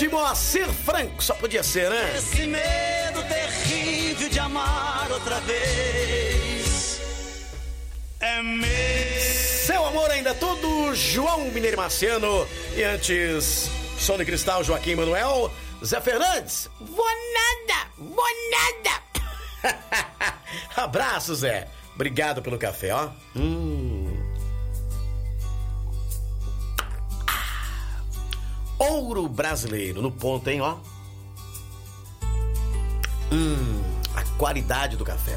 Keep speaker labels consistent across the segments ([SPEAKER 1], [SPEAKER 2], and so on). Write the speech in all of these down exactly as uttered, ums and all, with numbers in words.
[SPEAKER 1] de Moacir Franco, só podia ser, né?
[SPEAKER 2] Esse medo terrível de amar outra vez é meu.
[SPEAKER 1] Seu amor ainda todo, João Mineiro Marciano. E antes, Som de Cristal, Joaquim Manuel. Zé Fernandes, vou nada, vou nada. Abraço, Zé. Obrigado pelo café, ó. Hum. Ah. Ouro brasileiro no ponto, hein, ó. Hum, a qualidade do café.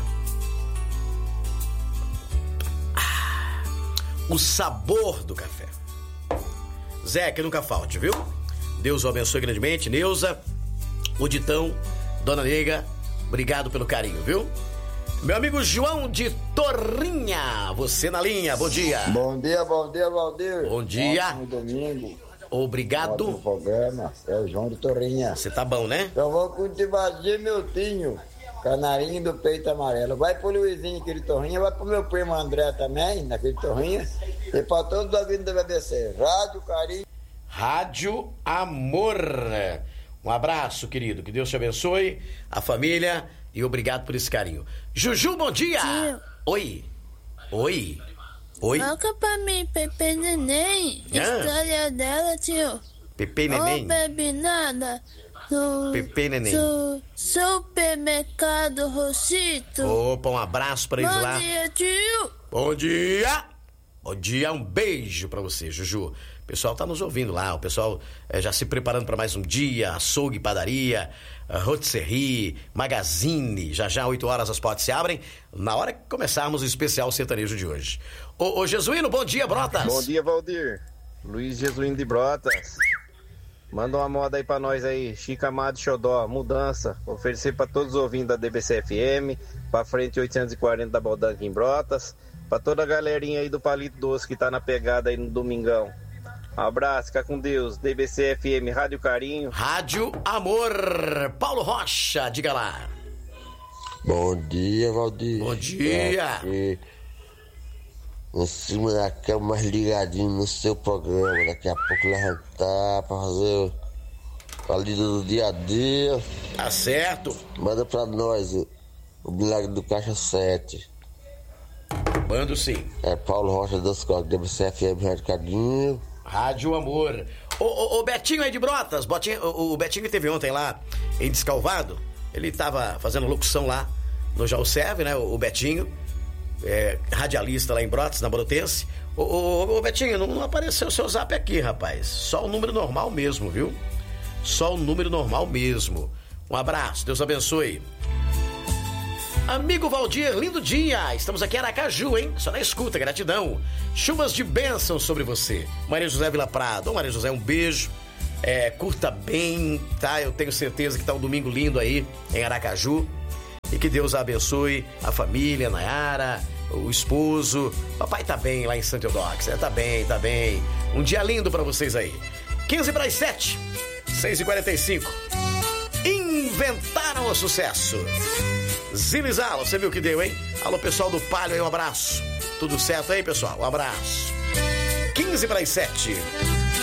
[SPEAKER 1] Ah, o sabor do café. Zé, que nunca falte, viu? Deus o abençoe grandemente. Neuza, o Ditão, Dona Nega, obrigado pelo carinho, viu? Meu amigo João de Torrinha, você na linha, bom dia.
[SPEAKER 3] Bom dia, bom dia, Valdir.
[SPEAKER 1] Bom dia.
[SPEAKER 3] Ótimo domingo.
[SPEAKER 1] Obrigado.
[SPEAKER 3] Ótimo programa, é o João de Torrinha.
[SPEAKER 1] Você tá bom, né?
[SPEAKER 3] Eu vou cultivar Miltinho, canarinho do peito amarelo. Vai pro Luizinho, aquele Torrinha, vai pro meu primo André também, naquele Torrinha. E pra todos os ouvintes da B B C. Rádio Carinho.
[SPEAKER 1] Rádio Amor. Um abraço, querido. Que Deus te abençoe, a família, e obrigado por esse carinho. Juju, bom dia.
[SPEAKER 4] Tio.
[SPEAKER 1] Oi. Oi. Oi.
[SPEAKER 4] Toca pra mim, Pepe Neném.
[SPEAKER 1] Ah.
[SPEAKER 4] História dela, tio.
[SPEAKER 1] Pepe Neném.
[SPEAKER 4] Não bebe nada. No,
[SPEAKER 1] Pepe Neném.
[SPEAKER 4] no supermercado Rosito.
[SPEAKER 1] Opa, um abraço pra eles
[SPEAKER 4] Bom
[SPEAKER 1] lá.
[SPEAKER 4] dia, tio.
[SPEAKER 1] Bom dia. Bom dia, um beijo pra você, Juju. O pessoal tá nos ouvindo lá, o pessoal é, já se preparando para mais um dia, açougue, padaria, rotisserie, magazine, já já, oito horas as portas se abrem, na hora que começarmos o especial sertanejo de hoje. Ô, ô Jesuíno, bom dia, Brotas.
[SPEAKER 5] Bom dia, Valdir. Luiz Jesuíno de Brotas. Manda uma moda aí pra nós aí, Chico Amado Xodó, mudança, oferecer pra todos os ouvintes da D B C F M, pra frente oitocentos e quarenta da Baldanca em Brotas, pra toda a galerinha aí do Palito Doce que tá na pegada aí no domingão. Um abraço, fica com Deus. D B C F M, Rádio Carinho.
[SPEAKER 1] Rádio Amor. Paulo Rocha, diga lá.
[SPEAKER 6] Bom dia, Valdir.
[SPEAKER 1] Bom dia.
[SPEAKER 6] Aqui, em cima da cama, mais ligadinho no seu programa. Daqui a pouco levantar pra fazer a lida do dia a dia.
[SPEAKER 1] Tá certo.
[SPEAKER 6] Manda pra nós o, o milagre do Caixa sete.
[SPEAKER 1] Mando sim.
[SPEAKER 6] É Paulo Rocha das Costas, D B C F M, Rádio Carinho.
[SPEAKER 1] Rádio Amor. Ô, ô, ô Betinho aí de Brotas, Botinho, o, o Betinho que teve ontem lá em Descalvado, ele tava fazendo locução lá no Jaú Serve, né? O, o Betinho, é, radialista lá em Brotas, na Brotense. Ô, ô, ô Betinho, não, não apareceu o seu zap aqui, rapaz. Só o número normal mesmo, viu? Só o número normal mesmo. Um abraço, Deus abençoe. Amigo Valdir, lindo dia. Estamos aqui em Aracaju, hein? Só na escuta, gratidão. Chuvas de bênção sobre você. Maria José Vila Prado. Ô, Maria José, um beijo. É, curta bem, tá? Eu tenho certeza que tá um domingo lindo aí em Aracaju. E que Deus a abençoe, a família, a Nayara, o esposo. Papai tá bem lá em Santo Eudóxio, né? Tá bem, tá bem. Um dia lindo pra vocês aí. quinze para as sete, seis e quarenta e cinco. Inventaram o sucesso. Zilizalo, você viu que deu, hein? Alô, pessoal do Palio aí, um abraço. Tudo certo aí, pessoal? Um abraço. quinze para as sete.